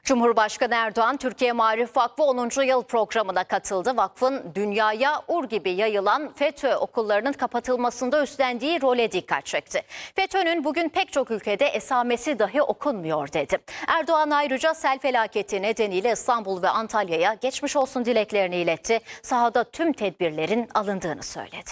Cumhurbaşkanı Erdoğan, Türkiye Maarif Vakfı 10. yıl programına katıldı. Vakfın dünyaya ur gibi yayılan FETÖ okullarının kapatılmasında üstlendiği role dikkat çekti. FETÖ'nün bugün pek çok ülkede esamesi dahi okunmuyor dedi. Erdoğan ayrıca sel felaketi nedeniyle İstanbul ve Antalya'ya geçmiş olsun dileklerini iletti. Sahada tüm tedbirlerin alındığını söyledi.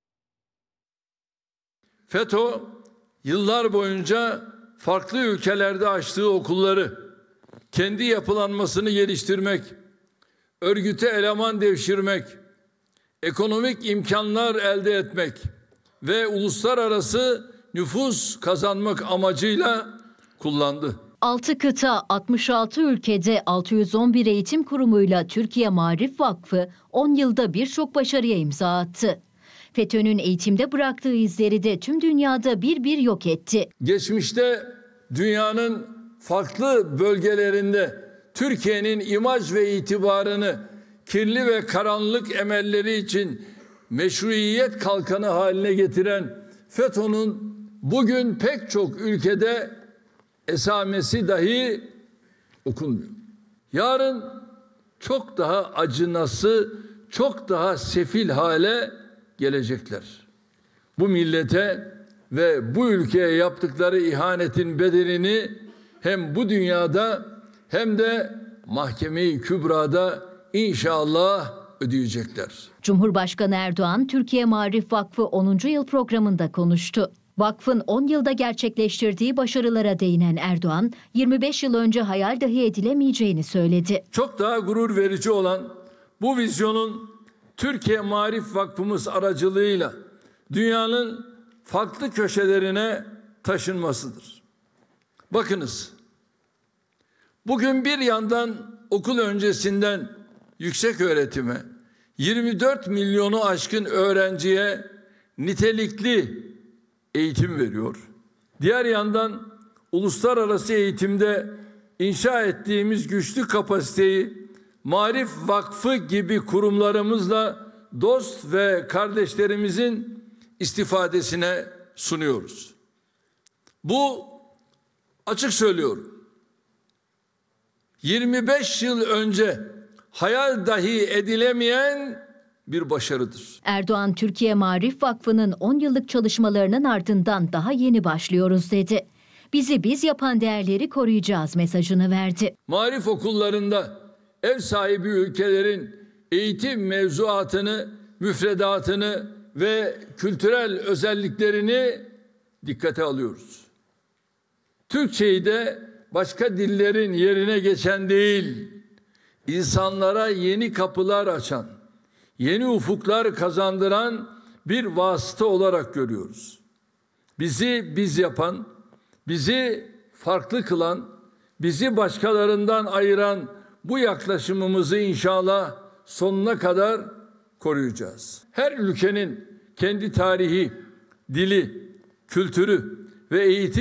FETÖ yıllar boyunca farklı ülkelerde açtığı okulları kendi yapılanmasını geliştirmek, örgüte eleman devşirmek, ekonomik imkanlar elde etmek ve uluslararası nüfus kazanmak amacıyla kullandı. 6 kıta, 66 ülkede 611 eğitim kurumuyla Türkiye Maarif Vakfı 10 yılda birçok başarıya imza attı. FETÖ'nün eğitimde bıraktığı izleri de tüm dünyada bir yok etti. Geçmişte dünyanın farklı bölgelerinde Türkiye'nin imaj ve itibarını kirli ve karanlık emelleri için meşruiyet kalkanı haline getiren FETÖ'nün bugün pek çok ülkede esamesi dahi okunmuyor. Yarın çok daha acınası, çok daha sefil hale gelecekler. Bu millete ve bu ülkeye yaptıkları ihanetin bedelini hem bu dünyada hem de Mahkeme-i Kübra'da inşallah ödeyecekler. Cumhurbaşkanı Erdoğan, Türkiye Maarif Vakfı 10. yıl programında konuştu. Vakfın 10 yılda gerçekleştirdiği başarılara değinen Erdoğan, 25 yıl önce hayal dahi edilemeyeceğini söyledi. Çok daha gurur verici olan bu vizyonun Türkiye Maarif Vakfımız aracılığıyla dünyanın farklı köşelerine taşınmasıdır. Bakınız, bugün bir yandan okul öncesinden yüksek öğretime 24 milyonu aşkın öğrenciye nitelikli eğitim veriyor. Diğer yandan uluslararası eğitimde inşa ettiğimiz güçlü kapasiteyi Maarif Vakfı gibi kurumlarımızla dost ve kardeşlerimizin istifadesine sunuyoruz. Bu, açık söylüyorum, 25 yıl önce hayal dahi edilemeyen bir başarıdır. Erdoğan, Türkiye Maarif Vakfı'nın 10 yıllık çalışmalarının ardından daha yeni başlıyoruz dedi. Bizi biz yapan değerleri koruyacağız mesajını verdi. Maarif okullarında ev sahibi ülkelerin eğitim mevzuatını, müfredatını ve kültürel özelliklerini dikkate alıyoruz. Türkçeyi de başka dillerin yerine geçen değil, insanlara yeni kapılar açan, yeni ufuklar kazandıran bir vasıta olarak görüyoruz. Bizi biz yapan, bizi farklı kılan, bizi başkalarından ayıran bu yaklaşımımızı inşallah sonuna kadar koruyacağız. Her ülkenin kendi tarihi, dili, kültürü ve eğitim